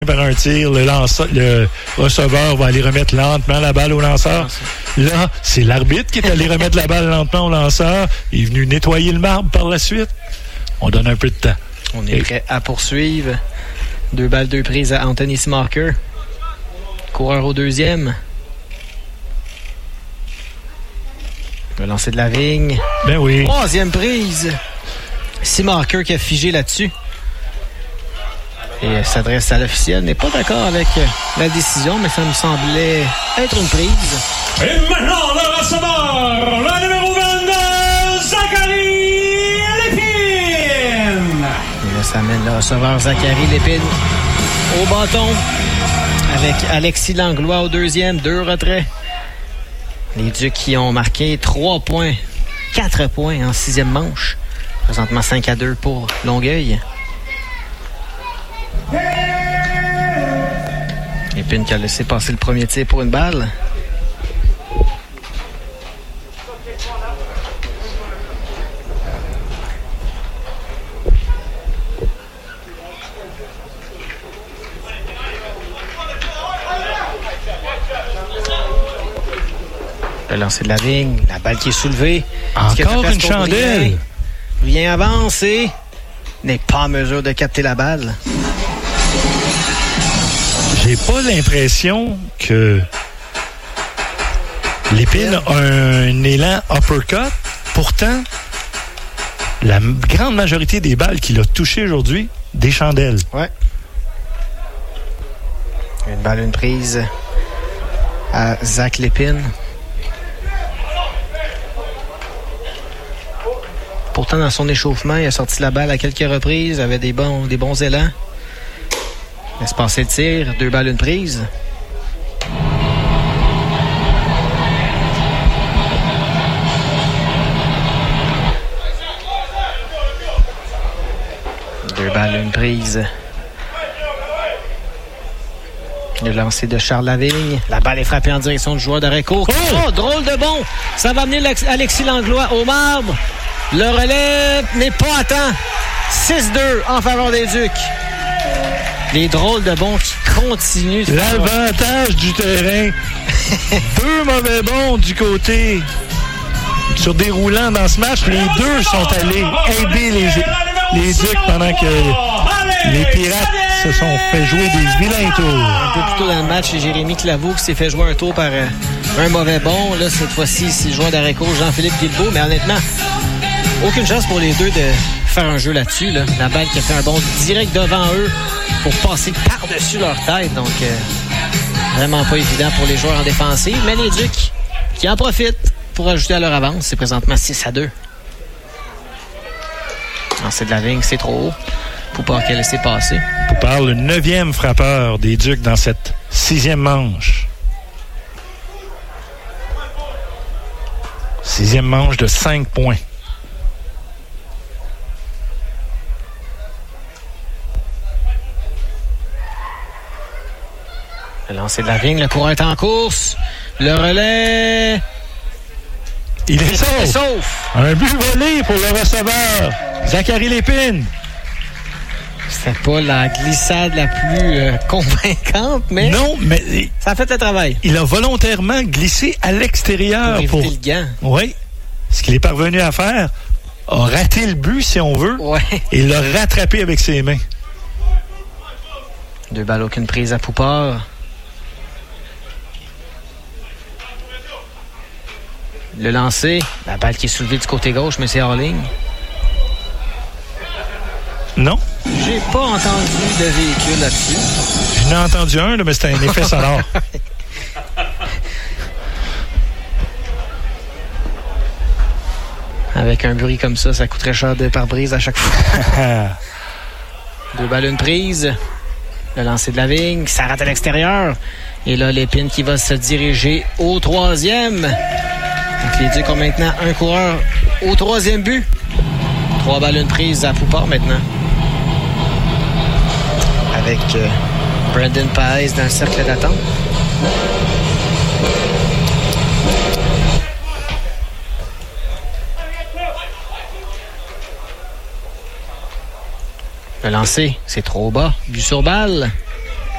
par un tir, le receveur va aller remettre lentement la balle au lanceur. Là, c'est l'arbitre qui est allé remettre la balle lentement au lanceur. Il est venu nettoyer le marbre par la suite. On donne un peu de temps. On est prêt à poursuivre. 2 balles, 2 prises à Anthony Smarker. Coureur au deuxième. Le lancer de la vigne. Ben oui. 3e prise. Smarker qui a figé là-dessus. Et s'adresse à l'officiel. N'est pas d'accord avec la décision, mais ça me semblait être une prise. Et maintenant, le receveur, le numéro 22, Zachary Lépine. Et là, ça amène le receveur Zachary Lépine au bâton avec Alexis Langlois au deuxième. 2 retraits. Les Ducs qui ont marqué 3 points, 4 points en 6e manche. Présentement 5-2 pour Longueuil. Lépine qui a laissé passer le premier tir pour une balle. Le lancer de la vigne, la balle qui est soulevée. Encore une chandelle. Vient avancer. N'est pas en mesure de capter la balle. J'ai pas l'impression que Lépine a un élan uppercut. Pourtant, la grande majorité des balles qu'il a touchées aujourd'hui, des chandelles. Ouais. Une balle, une prise à Zach Lépine. Pourtant, dans son échauffement, il a sorti la balle à quelques reprises, avait des bons élans. Laisse passer le tir, 2 balles, une prise. Deux balles, une prise. Le lancer de Charles Lavigne. La balle est frappée en direction du joueur d'arrêt-court. Oh, drôle de bon! Ça va amener Alexis Langlois au marbre. Le relais n'est pas à temps. 6-2 en faveur des Ducs. Les drôles de bons qui continuent. L'avantage du terrain. 2 mauvais bons du côté. Sur des roulants dans ce match, les 2 sont allés aider les Ducs pendant que les Pirates se sont fait jouer des vilains tours. Un peu plus tôt dans le match, c'est Jérémy Claveau qui s'est fait jouer un tour par un mauvais bon. Là, cette fois-ci, c'est le joueur d'arrêt-court Jean-Philippe Guilbeault. Mais honnêtement, aucune chance pour les deux de faire un jeu là-dessus. Là. La balle qui a fait un bond direct devant eux pour passer par-dessus leur tête. Donc, vraiment pas évident pour les joueurs en défensive. Mais les Ducs qui en profitent pour ajouter à leur avance. C'est présentement 6-2. Lancer de la vigne, c'est trop haut. Poupard qui a laissé passer. Poupard, le 9e frappeur des Ducs dans cette 6e manche. 6e manche de 5 points. Le lancer de la vigne, le coureur est en course. Le relais... Il est sauf. Un but volé pour le receveur. Zachary Lépine. C'était pas la glissade la plus convaincante, mais... Non, mais... Ça a fait le travail. Il a volontairement glissé à l'extérieur. Pour éviter le gant. Oui. Ce qu'il est parvenu à faire, a raté le but, si on veut. Ouais. Et l'a rattrapé avec ses mains. 2 balles, aucune prise à Poupard. Le lancer, la balle qui est soulevée du côté gauche, mais c'est hors ligne. Non. J'ai pas entendu de véhicule là-dessus. J'en ai entendu un, là, mais c'était un effet sonore. Avec un bruit comme ça coûterait cher de pare-brise à chaque fois. 2 balles, une prise. Le lancer de la vigne, ça rate à l'extérieur. Et là, Lépine qui va se diriger au 3e. Donc, les Ducs ont maintenant un coureur au 3e but. 3 balles, une prise à Poupard maintenant. Avec Brandon Paez dans le cercle d'attente. Le lancer, c'est trop bas. But sur balle.